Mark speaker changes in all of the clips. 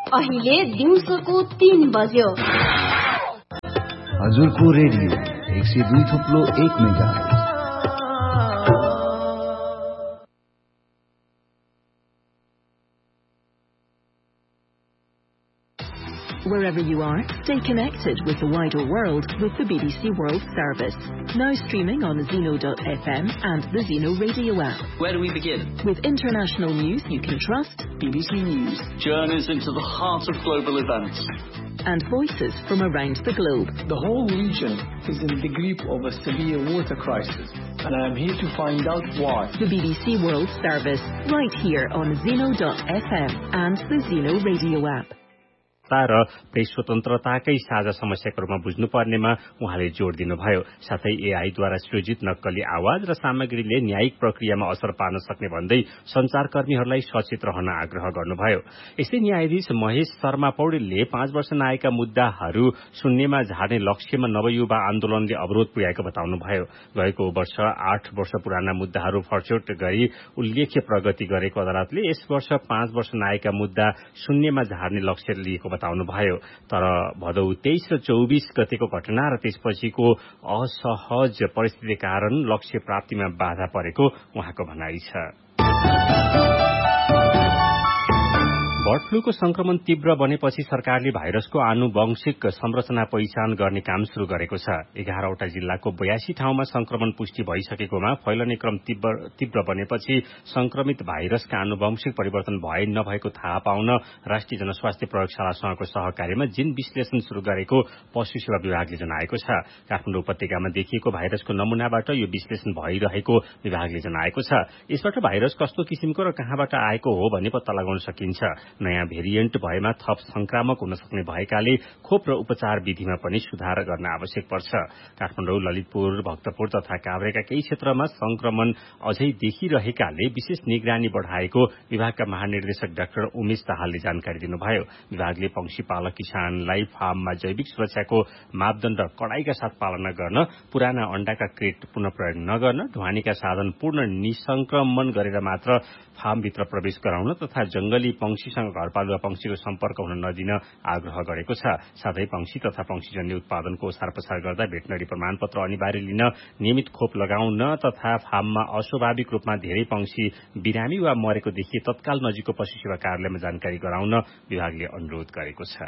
Speaker 1: अहिले दिउँसोको 3 बज्यो।
Speaker 2: हजुरको radio 102.1 megahertz.
Speaker 3: Wherever you are, stay connected with the wider world with the BBC World Service. Now streaming on Zeno.fm and the Zeno radio app.
Speaker 4: Where do we begin?
Speaker 3: With international news you can trust,
Speaker 4: BBC News. Journeys into the heart of global events.
Speaker 3: And voices from around the globe.
Speaker 5: The whole region is in the grip of a severe water crisis, and I am here to find out why.
Speaker 3: The BBC World Service, right here on Zeno.fm and the Zeno radio app.
Speaker 6: र press स्वतन्त्रताकै साझा समस्याको रूपमा बुझ्नुपर्नेमा उहाँले जोड़ दिनुभयो। साथै एआईद्वारा सृजित नक्कली आवाज र सामग्रीले न्यायिक प्रक्रियामा असर पार्न सक्ने भन्दै संचारकर्मीहरूलाई सचेत रहन आग्रह गर्नुभयो। यस्तै न्यायाधीश महेश शर्मा पौडेलले 5 वर्ष नआएका मुद्दाहरू सुन्नेमा झार्ने लक्ष्यमा नवयुवा आन्दोलनले अवरोध पुर्याएको बताउनुभयो। गएको वर्ष 8 वर्ष पुराना मुद्दाहरू फर्चौट गरी उल्लेख्य प्रगति गरेको अदालतले यस वर्ष 5 वर्ष नआएका मुद्दा सुन्नेमा झार्ने लक्ष्य लिएको बताउनुभयो। तर भदौ 23 र 24 गतेको घटना र त्यसपछिको असहज परिस्थिति कारण लक्ष्य प्राप्तिमा बाधा परेको उहाँको भनाइ छ। बर्ड फ्लूको संक्रमण तीव्र बनेपछि सरकारले भाइरसको आनुवंशिक संरचना पहिचान गर्ने काम शुरू गरेको छ। 11 वटा जिल्लाको 82 ठाउँमा संक्रमण पुष्टि भइसकेकोमा फैलने क्रम तीव्र बनेपछि संक्रमित भाइरसका आनुवंशिक परिवर्तन भए नभएको थाहा पाउन राष्ट्रिय जनस्वास्थ्य प्रयोगशालासँगको सहकार्यमा जीन विश्लेषण शुरू गरेको पशु सेवा विभागले जनाएको छ। काठमाडौँ उपत्यकामा देखिएको भाइरसको नमूनाबाट यो विश्लेषण भइरहेको विभागले जनाएको छ। यसबाट भाइरस कस्तो किसिमको र कहाँबाट आएको हो भन्ने पत्ता लगाउन सकिन्छ। नयाँ भेरिएन्ट भएमा थप संक्रामक हुन सक्ने भएकाले खोप र उपचार विधिमा पनि सुधार गर्न आवश्यक पर्छ। काठमाडौँ, ललितपुर, भक्तपुर तथा काभ्रेका केही क्षेत्रमा संक्रमण अझै देखिरहेकाले विशेष निगरानी बढ़ाएको विभागका महानिर्देशक डाक्टर उमेश दाहालले जानकारी दिनुभयो। विभागले पंक्षी पालक किसानलाई फार्ममा जैविक सुरक्षाको मापदण्ड कडाईका साथ पालना गर्न, पुराना अण्डाका क्रेट पुनः प्रयोग नगर्न, ढुवानीका साधन पूर्ण निसंक्रमण गरेर मात्र फार्मभित्र प्रवेश गराउन तथा जंगली पंक्षीसँग घरपालुवा पंक्षीको सम्पर्क हुन नदिन आग्रह गरेको छ। साथै पंक्षी तथा पंक्षीजन्य उत्पादनको ओसार पसार गर्दा भेटनरी प्रमाणपत्र अनिवार्य लिन, नियमित खोप लगाउन तथा फार्ममा अस्वाभाविक रूपमा धेरै पंक्षी बिरामी वा मरेको देखिए तत्काल नजिकको पशु सेवा कार्यालयमा जानकारी गराउन विभागले अनुरोध गरेको छ।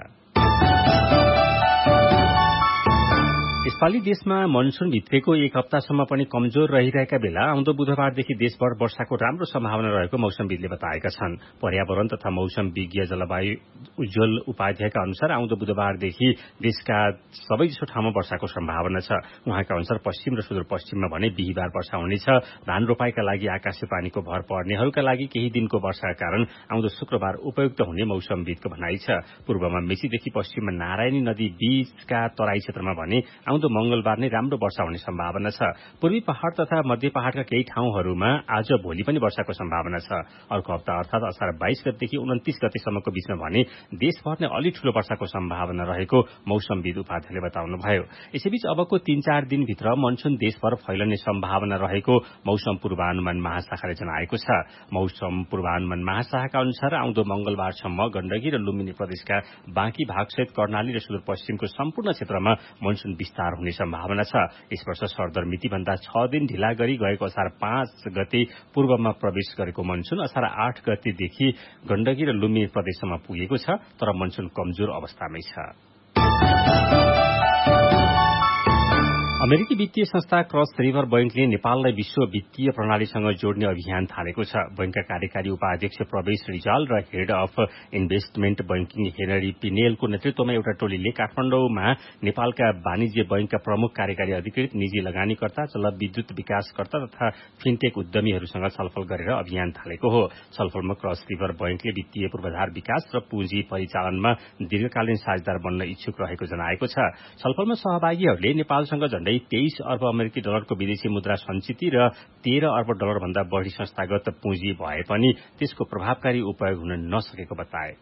Speaker 6: यसपालि देशमा मनसून भित्रेको एक हप्तासम्म पनि कमजोर रहिरहेका बेला आउँदो बुधबारदेखि देशभर वर्षाको राम्रो सम्भावना रहेको मौसमविदले बताएका छन्। पर्यावरण तथा मौसम विज्ञ जलवायु उज्जवल उपाध्यायका अनुसार आउँदो बुधबारदेखि देशका सबैजसो ठाउँमा वर्षाको सम्भावना छ। उहाँका अनुसार पश्चिम र सुदूरपश्चिममा भने बिहिबार वर्षा हुनेछ। धान रोपाईका लागि आकाशे पानीको भर पर्नेहरूका लागि केही दिनको वर्षाका कारण आउँदो शुक्रबार उपयुक्त हुने मौसमविदको भनाइ छ। पूर्वमा मेचीदेखि पश्चिममा नारायणी नदी बीचका तराई क्षेत्रमा भने आउँदो मंगलबार नै राम्रो वर्षा हुने सम्भावना छ। पूर्वी पहाड़ तथा मध्य पहाड़का केही ठाउँहरूमा आज भोलि पनि वर्षाको सम्भावना छ। अर्को हप्ता अर्थात असार 22 गतेदेखि 29 गतेसम्मको बीचमा भने देशभर नै अलि ठूलो वर्षाको सम्भावना रहेको मौसमविद उपाध्यायले बताउनुभयो। यसैबीच अबको 3-4 दिनभित्र मनसून देशभर फैलने सम्भावना रहेको मौसम पूर्वानुमान महाशाखाले जनाएको छ। मौसम पूर्वानुमान महाशाखाका अनुसार आउँदो मंगलबारसम्म गण्डकी र लुम्बिनी प्रदेशका बाँकी भागसहित कर्णाली र सुदूरपश्चिमको सम्पूर्ण क्षेत्रमा मनसून विस्तार हुने सम्भावना छ। यस वर्ष सरदर मितिभन्दा 6 दिन ढिला गरी गएको असार 5 गते पूर्वमा प्रवेश गरेको मनसून असार 8 गतेदेखि गण्डकी र लुम्बिनी प्रदेशसम्म पुगेको छ, तर मनसून कमजोर अवस्थामै छ। अमेरिकी वित्तीय संस्था क्रस रिभर बैंकले नेपाललाई विश्व वित्तीय प्रणालीसँग जोड्ने अभियान थालेको छ। बैंकका कार्यकारी उपाध्यक्ष प्रवेश रिजाल र head of investment banking Henry पिनेलको नेतृत्वमा एउटा टोलीले काठमाडौँमा नेपालका वाणिज्य बैंकका प्रमुख कार्यकारी अधिकृत, निजी लगानीकर्ता, जलविद्युत विकासकर्ता तथा फिनटेक उद्यमीहरूसँग छलफल गरेर अभियान थालेको हो। छलफलमा क्रस रिभर बैंकले वित्तीय पूर्वाधार विकास र पुँजी परिचालनमा दीर्घकालीन साझेदार बन्न इच्छुक रहेको जनाएको छ। छलफलमा सहभागीहरूले नेपालसँग झण्डै 23 अर्ब अमेरिकी डलरको विदेशी मुद्रा सञ्चिति र 13 अर्ब डलर भन्दा बढ़ी संस्थागत पुँजी भए पनि त्यसको प्रभावकारी उपयोग हुन नसकेको बताए।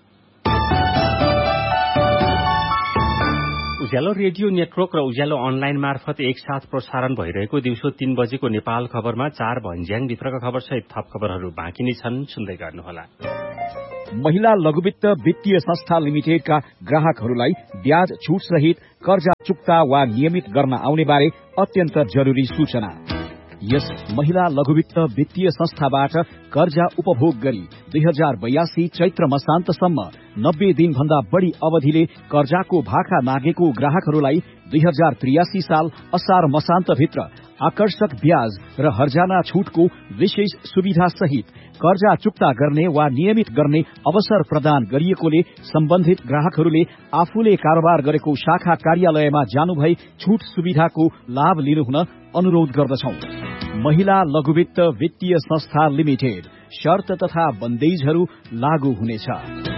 Speaker 6: उज्यालो रेडियो नेटवर्क र उज्यालो अनलाइन मार्फत एकसाथ प्रसारण भइरहेको दिउँसो 3 बजेको नेपाल खबरमा 4 भन्ज्याङ भित्रका खबर सहित थप खबरहरू बाँकी नै छन्। सुन्दै गर्नुहोला।
Speaker 7: महिला लघुवित्त वित्तीय संस्था लिमिटेडका ग्राहकहरूलाई ब्याज छुट सहित कर्जा चुक्ता वा नियमित गर्न आउने बारे अत्यन्त जरूरी सूचना। यस महिला लघुवित्त वित्तीय संस्थाबाट कर्जा उपभोग गरी 2082 चैत्र मसान्तसम्म 90 दिनभन्दा बढ़ी अवधिले कर्जाको भाका नागेको ग्राहकहरूलाई 2083 साल असार मसान्तभित्र आकर्षक ब्याज र हर्जाना छुटको विशेष सुविधा सहित कर्जा चुक्ता गर्ने वा नियमित गर्ने अवसर प्रदान गरिएकोले सम्बन्धित ग्राहकहरूले आफूले कारोबार गरेको शाखा कार्यालयमा जानुभई छुट सुविधाको लाभ लिनुहुन अनुरोध गर्दछौं। महिला लघुवित्त वित्तीय संस्था लिमिटेड, शर्त तथा बन्देजहरू लागू हुनेछ।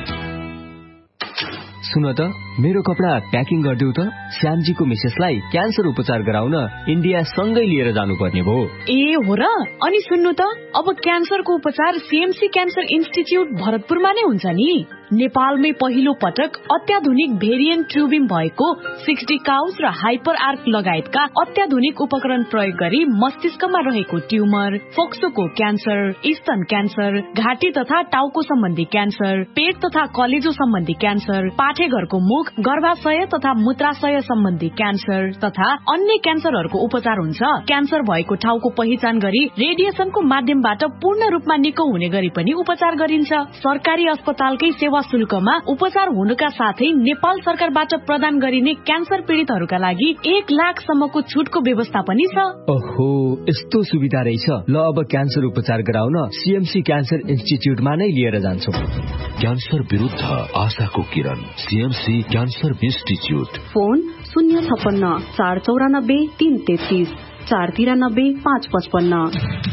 Speaker 8: सुन त, मेरो कपडा प्याकिङ गरिदेऊ त। श्यामजीको मिसेसलाई क्यान्सर उपचार गराउन इन्डिया सँगै लिएर जानुपर्ने भयो।
Speaker 9: ए हो र? अनि सुन्नु त, अब क्यान्सरको उपचार सीएमसी क्यान्सर इन्स्टिच्युट भरतपुरमा नै हुन्छ नि। नेपालमै पहिलो पटक अत्याधुनिक भेरिएन्ट ट्युबिङ भएको 60 काउस र हाइपर आर्क लगायतका अत्याधुनिक उपकरण प्रयोग गरी मस्तिष्कमा रहेको ट्युमर, फोक्सोको क्यान्सर, स्तन क्यान्सर, घाँटी तथा टाउको सम्बन्धी क्यान्सर, पेट तथा कलेजो सम्बन्धी क्यान्सर, पाठेघरको मुख, गर्भाशय तथा मूत्राशय सम्बन्धी क्यान्सर तथा अन्य क्यान्सरहरूको उपचार हुन्छ। क्यान्सर भएको ठाउँको पहिचान गरी रेडिएसनको माध्यमबाट पूर्ण रूपमा निको हुने गरी पनि उपचार गरिन्छ। सरकारी अस्पतालकै सेवा शुल्कमा उपचार हुनुका साथै नेपाल सरकारबाट प्रदान गरिने क्यान्सर पीड़ितहरूका लागि 1 लाखसम्मको छुटको व्यवस्था पनि छ।
Speaker 8: ओहो, यस्तो सुविधा रहेछ। ल, अब क्यान्सर उपचार गराउन सीएमसी क्यान्सर इन्स्टिच्युटमा नै लिएर जान्छौं।
Speaker 10: क्यान्सर विरुद्ध आशाको किरण, सीएमसी क्यान्सर इन्स्टिच्युट।
Speaker 1: फोन 056 494 333 493 555।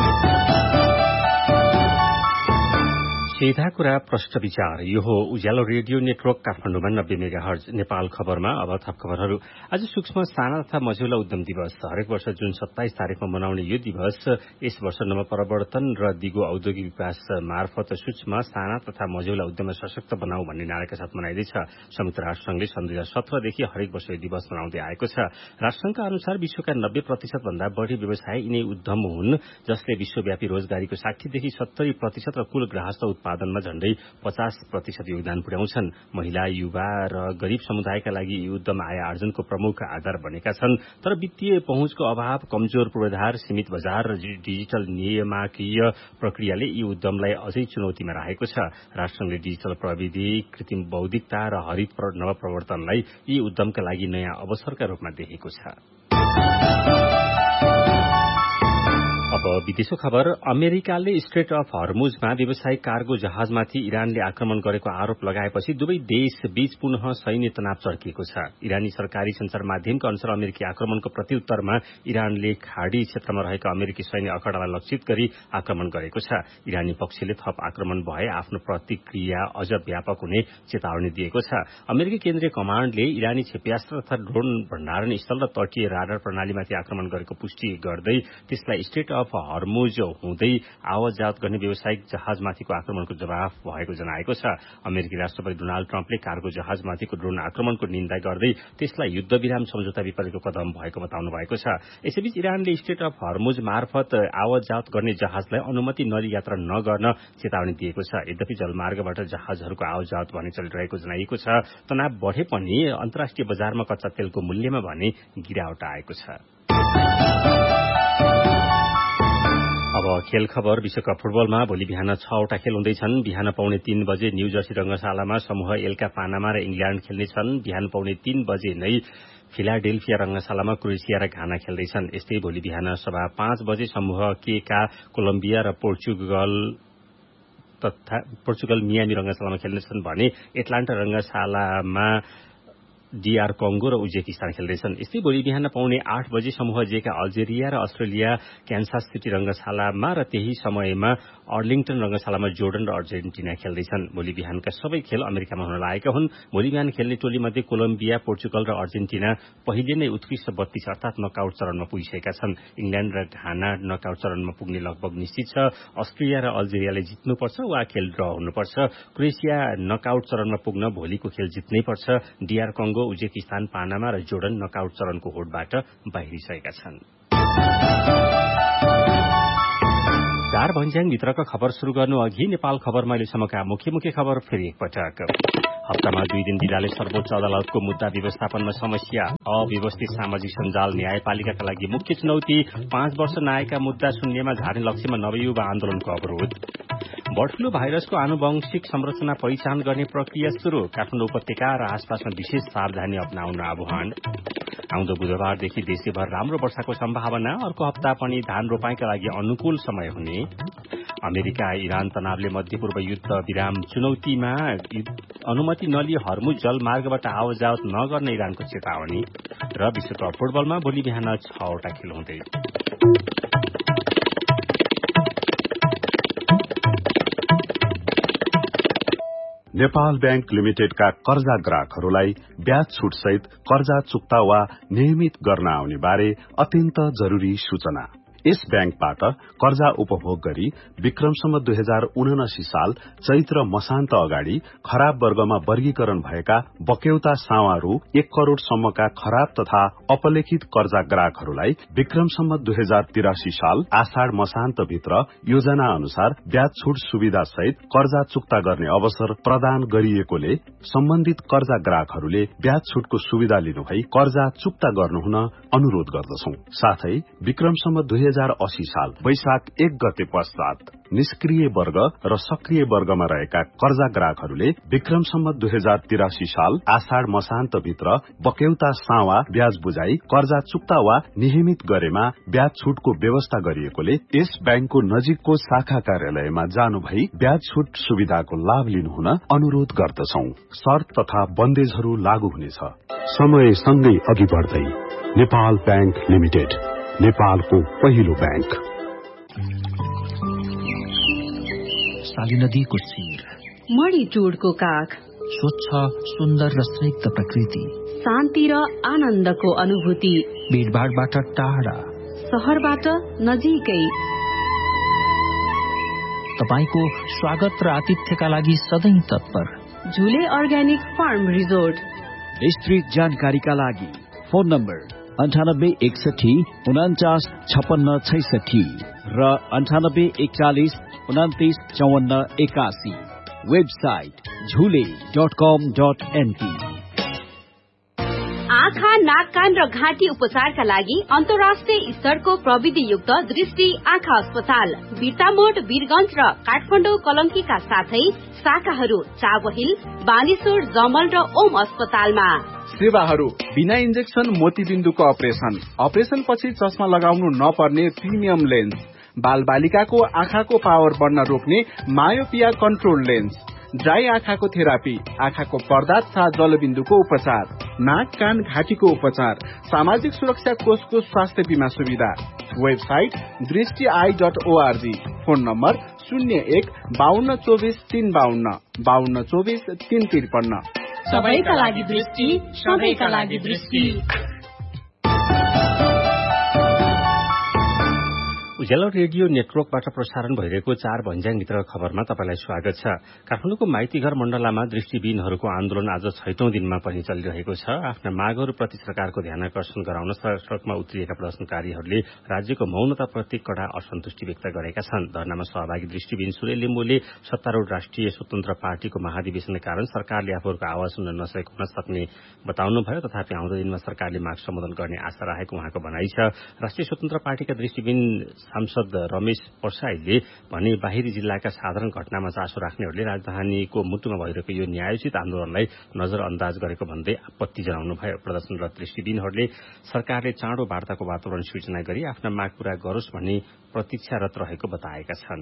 Speaker 6: सीधा कुरा प्रश्न विचार। यो हो उज्यालो रेडियो नेटवर्क काठमाडौँमा 90 मेगाहर्ज। नेपाल खबरमा अब थप खबरहरू। आज सूक्ष्म, साना तथा मझौला उद्यम दिवस। हरेक वर्ष जुन 27 तारिकमा मनाउने यो दिवस यस वर्ष नवप्रवर्तन र दिगो औद्योगिक विकास मार्फत सूक्ष्म, साना तथा मझौला उद्यमलाई सशक्त बनाऊ भन्ने नाराका साथ मनाइँदैछ। संयुक्त राष्ट्रसंघले सन् 2017 देखि हरेक वर्ष यो दिवस मनाउँदै आएको छ। राष्ट्रसंघका अनुसार विश्वका 90% भन्दा बढ़ी व्यवसाय यिनै उद्यम हुन्, जसले विश्वव्यापी रोजगारीको 60 देखि 70% र कुल गृहस्थ उत्पादनमा झण्डै 50% योगदान पुर्याउँछन्। महिला, युवा र गरीब समुदायका लागि यी उद्यम आय आर्जनको प्रमुख आधार बनेका छन्। तर वित्तीय पहुँचको अभाव, कमजोर पूर्वाधार, सीमित बजार र डिजिटल नियामकीय प्रक्रियाले यी उद्यमलाई अझै चुनौतीमा राखेको छ। राष्ट्रसंघले डिजिटल प्रविधि, कृत्रिम बौद्धिकता र हरित नवप्रवर्तनलाई यी उद्यमका लागि नयाँ अवसरका रूपमा देखेको छ। अब विदेशको खबर। अमेरिकाले स्ट्रेट अफ हर्मुजमा व्यावसायिक कार्गो जहाजमाथि इरानले आक्रमण गरेको आरोप लगाएपछि दुवै देश बीच पुनः सैन्य तनाव चर्किएको छ। इरानी सरकारी संचार माध्यमका अनुसार अमेरिकी आक्रमणको प्रत्युत्तरमा इरानले खाडी क्षेत्रमा रहेका अमेरिकी सैन्य अखाडालाई लक्षित गरी आक्रमण गरेको छ। इरानी पक्षले थप आक्रमण भए आफ्नो प्रतिक्रिया अझ व्यापक हुने चेतावनी दिएको छ। अमेरिकी केन्द्रीय कमाण्डले इरानी क्षेप्यास्त्र तथा ड्रोन भण्डारण स्थल र तटीय राडार प्रणालीमाथि आक्रमण गरेको पुष्टि गर्दै त्यसलाई स्ट्रेट अफ हर्मुज हुँदै आवत-जावत गर्ने व्यावसायिक जहाजमाथिको आक्रमणको जवाफ भएको जनाएको छ। अमेरिकी राष्ट्रपति डोनाल्ड ट्रम्पले कार्गो जहाजमाथिको ड्रोन आक्रमणको निन्दा गर्दै त्यसलाई युद्धविराम सम्झौता विपरीतको कदम भएको बताउनु भएको छ। यसैबीच इरानले स्ट्रेट अफ हर्मुज मार्फत आवत-जावत गर्ने जहाजलाई अनुमति नलिई यात्रा नगर्न चेतावनी दिएको छ। यद्यपि जलमार्गबाट जहाजहरूको आवत-जावत भने चलिरहेको जनाइएको छ। तनाव बढ़े पनि अन्तर्राष्ट्रिय बजारमा कच्चा तेलको मूल्यमा भने गिरावट आएको छ। अब खेल खबर। विश्वकप फुटबलमा भोलि बिहान 6वटा खेल हुँदैछन्। बिहान पौने 3 बजे न्यू जर्सी रंगशालामा समूह एलका पानामा र इंग्ल्याण्ड खेल्नेछन्। बिहान पौने 3 बजे नै फिलाडेल्फिया रंगशालामा क्रोएसिया र घाना खेल्दैछन्। यस्तै भोलि बिहान सभा 5 बजे समूह के का कोलम्बिया र पोर्चुगल मियामी रंगशालामा खेल्नेछन् भने एटलान्टा रंगशालामा डीआर कंगो र उज्बेकिस्तान खेल्दैछन्। यस्तै भोलि बिहान पौने 8 बजे समूह जे का अल्जेरिया र अस्ट्रेलिया क्यान्सास सिटी रंगशालामा र त्यही समयमा अर्लिङटन रंगशालामा जोर्डन र अर्जेन्टिना खेल्दैछन्। भोलि बिहानका सबै खेल अमेरिकामा हुन लागेका हुन्। भोलि बिहान खेल्ने टोलीमध्ये कोलम्बिया, पोर्चुगल र अर्जेन्टिना पहिले नै उत्कृष्ट 32 अर्थात नकआउट चरणमा पुगिसकेका छन्। इंग्ल्याण्ड र घाना नकआउट चरणमा पुग्ने लगभग निश्चित छ। अस्ट्रेलिया र अल्जेरियाले जित्नुपर्छ वा खेल ड्र हुनुपर्छ। क्रोएसिया नकआउट चरणमा पुग्न भोलिको खेल जित्नै पर्छ। डीआर कंगो, उज्बेकिस्तान, पानामा र जोर्डन नकआउट चरणको होडबाट बाहिरिसकेका छन्। चार भन्ज्याङभित्रका खबर शुरू गर्नु अघि नेपाल खबरमा अहिलेसम्मका मुख्य खबर फेरि एकपटक। हप्तामा 2 दिन बिदाले सर्वोच्च अदालतको मुद्दा व्यवस्थापनमा समस्या, अव्यवस्थित सामाजिक सञ्जाल न्यायपालिकाका लागि मुख्य चुनौती, 5 वर्ष नआएका मुद्दा शून्यमा झार्ने लक्ष्यमा नवयुवा आन्दोलनको अवरोध। बर्ड फ्लू भाइरसको आनुवंशिक संरचना पहिचान गर्ने प्रक्रिया शुरू, काठमाडौँ उपत्यका र आसपासमा विशेष सावधानी अपनाउन आह्वान। आउँदो बुधबारदेखि देशभर राम्रो वर्षाको सम्भावना, अर्को हप्ता पनि धान रोपाईका लागि अनुकूल समय हुने। अमेरिका इरान तनावले मध्यपूर्व युद्ध विराम चुनौतीमा अनुमति नलिई हर्मुज जलमार्गबाट आवतजावत नगर्ने इरानको चेतावनी। र विश्वकप फुटबलमा भोलि बिहान 6वटा खेल हुँदै।
Speaker 11: नेपाल बैंक लिमिटेडका कर्जा ग्राहकहरूलाई ब्याज छूट सहित कर्जा चुक्ता वा नियमित गर्न आउने बारे अत्यन्त जरूरी सूचना। यस बैंकबाट कर्जा उपभोग गरी विक्रमसम्म 2079 साल चैत्र मसान्त अगाडि खराब वर्गमा वर्गीकरण भएका बक्यौता सावा रु 1 करोड़ सम्मका खराब तथा अपलेखित कर्जा ग्राहकहरूलाई विक्रमसम्म 2083 साल आषाढ़ मसान्त भित्र योजना अनुसार ब्याज छूट सुविधा सहित कर्जा चुक्ता गर्ने अवसर प्रदान गरिएकोले सम्बन्धित कर्जा ग्राहकहरूले ब्याज छूटको सुविधा लिनुभई कर्जा चुक्ता गर्नुहुन अनुरोध गर्दछौं। साथै विक्रमसम्म 2080 साल वैशाख 1 गते पश्चात निष्क्रिय वर्ग र सक्रिय वर्गमा रहेका कर्जा ग्राहकहरूले विक्रमसम्म 2083 साल आषाढ़ मसान्त भित्र बक्यौता सावा ब्याज बुझाई कर्जा चुक्ता वा नियमित गरेमा ब्याज छूटको व्यवस्था गरिएकोले यस बैंकको नजिकको शाखा कार्यालयमा जानु भई ब्याज छूट सुविधाको लाभ लिनुहुन अनुरोध गर्दछौं। शर्त तथा बन्देजहरू लागू हुनेछ। समय सँगै अघि बढ्दै नेपाल बैंक लिमिटेड, नेपालको पहिलो बैंक।
Speaker 12: साली नदीको शिर,
Speaker 1: मणिचूडको काख,
Speaker 12: स्वच्छ सुन्दर र स्निग्ध प्रकृति,
Speaker 1: शान्ति र आनन्दको अनुभूति,
Speaker 12: भीडभाडबाट टाढा,
Speaker 1: शहरबाट नजिकै।
Speaker 12: तपाईको स्वागत र आतिथ्यका लागि सधैं तत्पर।
Speaker 1: झुले अर्ग्यानिक फार्म रिजोर्ट।
Speaker 7: विस्तृत जानकारीका लागि फोन नम्बर 9861 49 56 66 र 9841 29 54 81। वेबसाइट झुले.com.np।
Speaker 13: आँखा, नाक, कान र घाँटी उपचारका लागि अन्तर्राष्ट्रिय स्तरको प्रविधियुक्त दृष्टि आँखा अस्पताल बिर्तामोड, वीरगंज र काठमाडौँ कलंकीका साथै शाखाहरू चाबहिल, बानेश्वर, जमल र ओम अस्पतालमा।
Speaker 14: सेवाहरू बिना इन्जेक्सन मोतीबिन्दुको अपरेसन पछि चस्मा लगाउनु नपर्ने प्रिमियम लेन्स, बाल बालिकाको आँखाको पावर बढ्न रोक्ने मायोपिया कन्ट्रोल लेन्स, ड्राई आँखाको थेरापी, आँखाको पर्दा तथा जलबिन्दुको उपचार, नाक, कान, घाँटीको उपचार, सामाजिक सुरक्षा कोषको स्वास्थ्य बीमा सुविधा। वेबसाइट दृष्टि.org। Phone number 01 52 24 352 52 24 353।
Speaker 15: सबैका लागि दृष्टि, सबैका लागि दृष्टि।
Speaker 6: उज्यालो रेडियो नेटवर्कबाट प्रसारण भइरहेको 4 भन्ज्याङभित्र खबरमा तपाईलाई स्वागत छ। काठमाडौँको माइतीघर मण्डलामा दृष्टिविहीनहरूको आन्दोलन आज 6औं दिनमा पनि चलिरहेको छ। आफ्ना मागहरूप्रति सरकारको ध्यानाकर्षण गराउन सड़कमा उत्रिएका प्रदर्शनकारीहरूले राज्यको मौनताप्रति कडा असन्तुष्टि व्यक्त गरेका छन्। धरनामा सहभागी दृष्टिविहीन सुरेश लिम्बुले सत्तारूढ़ राष्ट्रिय स्वतन्त्र पार्टीको महाधिवेशनका कारण सरकारले आफूहरूको आवाज सुन्न नसकेको हुन सक्ने बताउनुभयो। तथापि आउँदो दिनमा सरकारले माग सम्बोधन गर्ने आशा राखेको उहाँको भनाइ छ। राष्ट्रिय स्वतन्त्र पार्टीका दृष्टिविहीन सांसद रमेश प्रसाईले भने बाहिरी जिल्लाका साधारण घटनामा चासो राख्नेहरूले राजधानीको मुटुमा भइरहेको यो न्यायोचित आन्दोलनलाई नजरअन्दाज गरेको भन्दै आपत्ति जनाउनुभयो। प्रदर्शनरत दृष्टिविहीनहरूले सरकारले चाँडो वार्ताको वातावरण सृजना गरी आफ्ना माग पूरा गरोस् भन्ने प्रतीक्षारत रहेको बताएका छन्।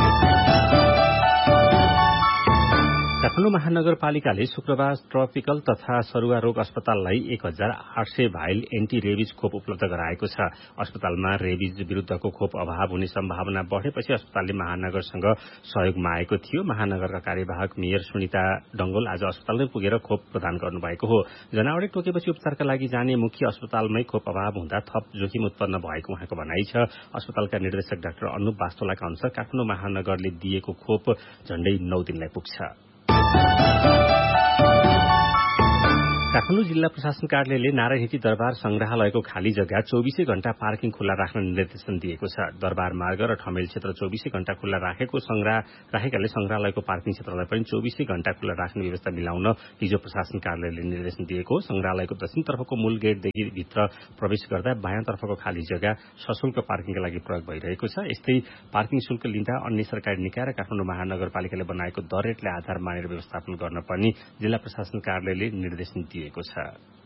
Speaker 6: काठमाडौँ महानगरपालिकाले शुक्रबार ट्रपिकल तथा सरुवा रोग अस्पताललाई 1800 भाइल एन्टी रेबिज खोप उपलब्ध गराएको छ। अस्पतालमा रेबिज विरूद्धको खोप अभाव हुने सम्भावना बढेपछि अस्पतालले महानगरसँग सहयोग मागेको थियो। महानगरका कार्यवाहक मेयर सुनिता डंगोल आज अस्पतालमै पुगेर खोप प्रदान गर्नुभएको हो। जनावरले टोकेपछि उपचारका लागि जाने मुख्य अस्पतालमै खोप अभाव हुँदा थप जोखिम उत्पन्न भएको उहाँको भनाइ छ। अस्पतालका निर्देशक डाक्टर अनुप वास्तोलाका अनुसार काठमाडौँ महानगरले दिएको खोप झण्डै 9 दिनलाई पुग्छ। काठमाडौँ जिल्ला प्रशासन कार्यालयले नारायणहिटी दरबार संग्रहालयको खाली जग्गा 24 घण्टा पार्किङ खुल्ला राख्न निर्देशन दिएको छ। दरबार मार्ग र ठमेल क्षेत्र 24 घण्टा खुल्ला राखेकाले संग्रहालयको पार्किङ क्षेत्रलाई पनि 24 घण्टा खुल्ला राख्ने व्यवस्था मिलाउन हिजो प्रशासन कार्यालयले निर्देशन दिएको। संग्रहालयको दक्षिणतर्फको मूल गेटदेखि भित्र प्रवेश गर्दा बायाँतर्फको खाली जग्गा सशुल्क पार्किङका लागि प्रयोग भइरहेको छ। यस्तै पार्किङ शुल्क लिँदा अन्य सरकारी निकाय र काठमाडौँ महानगरपालिकाले बनाएको दर रेटले आधार मानेर व्यवस्थापन गर्न पनि जिल्ला प्रशासन कार्यालयले निर्देशन दिएको छ।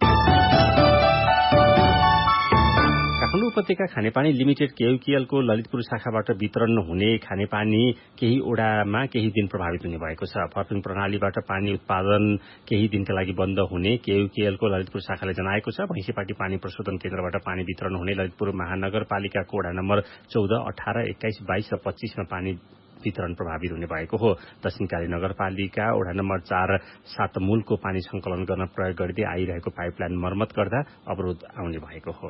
Speaker 6: काठमाडौँ उपत्यका खानेपानी लिमिटेड केयुकेएलको ललितपुर शाखाबाट वितरण हुने खानेपानी केही ओडामा केही दिन प्रभावित हुने भएको छ। फर्पिङ प्रणालीबाट पानी उत्पादन केही दिनका लागि बन्द हुने केयुकेएलको ललितपुर शाखाले जनाएको छ। भैँसीपाटी पानी प्रशोधन केन्द्रबाट पानी वितरण हुने ललितपुर महानगरपालिकाको ओडा नम्बर 14, 18, 21, 22 र 25 मा पानी वितरण प्रभावित हुने भएको हो। दक्षिणकाली नगरपालिका ओडा नम्बर 4, 7 मूलको पानी संकलन गर्न प्रयोग गर्दै आइरहेको पाइपलाइन मर्मत गर्दा अवरोध आउने भएको हो।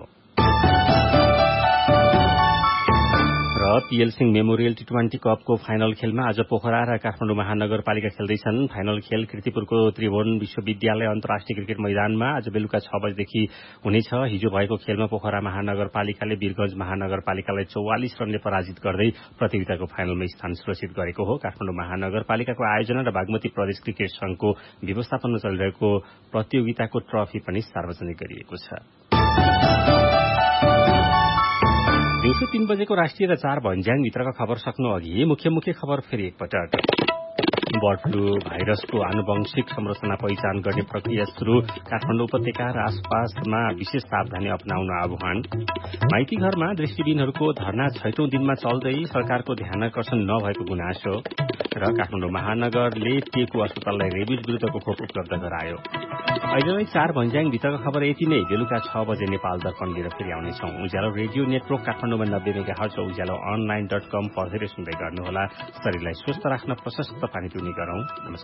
Speaker 6: र पीएल सिंह मेमोरियल टी20 कपको फाइनल खेलमा आज पोखरा र काठमाडौँ महानगरपालिका खेल्दैछन्। फाइनल खेल कीर्तिपुरको त्रिभुवन विश्वविद्यालय अन्तर्राष्ट्रिय क्रिकेट मैदानमा आज बेलुका 6 बजेदेखि हुनेछ। हिजो भएको खेलमा पोखरा महानगरपालिकाले वीरगंज महानगरपालिकालाई 44 रनले पराजित गर्दै प्रतियोगिताको फाइनलमा स्थान सुरक्षित गरेको हो। काठमाडौँ महानगरपालिकाको आयोजना र बागमती प्रदेश क्रिकेट संघको व्यवस्थापनमा चलिरहेको प्रतियोगिताको ट्रफी पनि सार्वजनिक गरिएको छ। दिउँसो 3 बजेको राष्ट्रिय र 4 भन्ज्याङ भित्रका खबर सक्नु अघि मुख्य खबर फेरि एकपटक। बर्ड फ्लू भाइरसको आनुवंशिक संरचना पहिचान गर्ने प्रक्रिया शुरू। काठमाडौँ उपत्यका र आसपासमा विशेष सावधानी अपनाउन आह्वान। माइती घरमा दृष्टिविहीनहरूको धरना 6औं दिनमा चल्दै सरकारको ध्यानाकर्षण नभएको गुनासो। र काठमाडौँ महानगरले टेकु अस्पताललाई रेबिज विरुद्धको खोप उपलब्ध गरायो। अहिलेलाई 4 भन्ज्याङ भित्रका खबर यति नै। बेलुका 6 बजे नेपाल दर्पण लिएर फेरि आउनेछौं। उज्यालो रेडियो नेटवर्क काठमाडौँमा 90 मेगाहर्ज र उज्यालो online.com पढेर सुन्दै गर्नुहोला। शरीरलाई स्वस्थ राख्न प्रशस्त पानी पिउने गरौं। नमस्कार।